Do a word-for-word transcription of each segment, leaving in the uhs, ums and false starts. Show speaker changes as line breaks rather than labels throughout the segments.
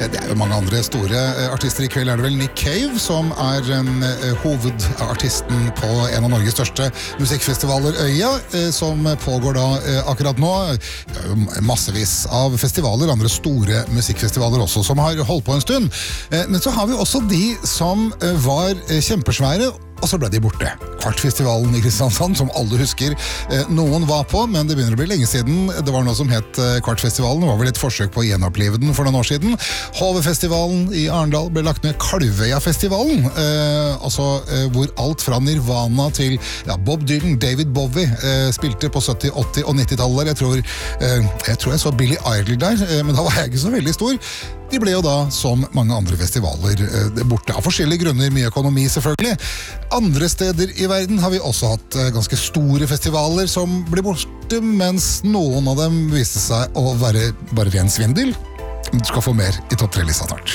Det er jo mange andre store artister. I kveld er det vel Nick Cave som er um, hovedartisten på en av Norges største musikkfestivaler, Øya, som pågår da akkurat nå. Det er jo massevis av festivaler, andre store musikkfestivaler også, som har holdt på en stund. Men så har vi også de som var kjempesvære, og så ble de borte. Kvartfestivalen i Kristiansand, som alle husker, noen var på, men det begynner å bli lenge siden. Det var noe som het Kvartfestivalen, det var vel et forsøk på å gjenopplive den for noen år siden. Hovefestivalen i Arendal ble lagt ned. Kalvøya-festivalen, eh, altså eh, hvor alt fra Nirvana til ja, Bob Dylan, David Bowie, eh, spilte på sytti-, åtti- og nittitallet. Jeg tror, eh, jeg tror jeg så Billy Idol der, eh, men da var jeg ikke så veldig stor. De ble jo da, som mange andre festivaler, borte av forskjellige grunner, mye økonomi selvfølgelig. Andre steder i verden har vi også hatt ganske store festivaler som ble borte, mens noen av dem viste seg å være bare ren svindel. Du skal få mer i topp tre-lista snart.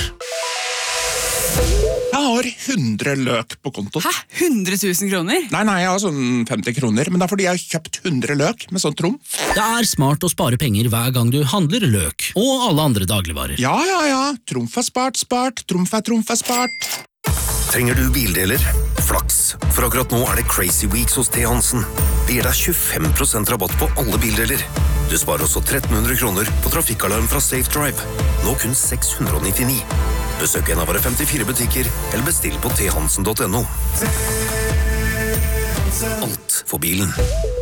Jeg har hundre løk på konto.
Hæ? hundre tusen kroner?
Nei, nei, jeg har sånn femti kroner, men det er fordi jeg har kjøpt hundre løk med sånn trumf.
Det er smart å spare penger hver gang du handler løk, og alle andre dagligvarer.
Ja, ja, ja. Trumf er spart, spart. Trumf er trumf er spart.
Trenger du bildeler? Flaks, for akkurat nå er det Crazy Weeks hos T. Hansen. Det gir deg tjuefem prosent rabatt på alle bildeler. Du sparer også tretten hundre kroner på trafikkalarm fra Safe Drive. Nå kun seks hundre nittini. Besøk en av våre femtifire butikker, eller bestill på t hansen punktum no. Alt for bilen.